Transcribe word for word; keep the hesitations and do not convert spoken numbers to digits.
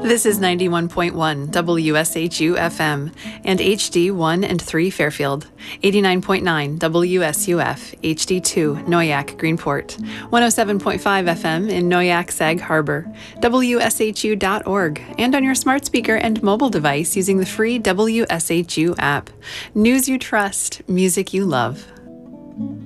This is ninety-one point one W S H U F M and H D one and three Fairfield, eighty-nine point nine W S U F H D two Noyac Greenport, one oh seven point five F M in Noyac Sag Harbor, W S H U dot org, and on your smart speaker and mobile device using the free W S H U app. News you trust, music you love.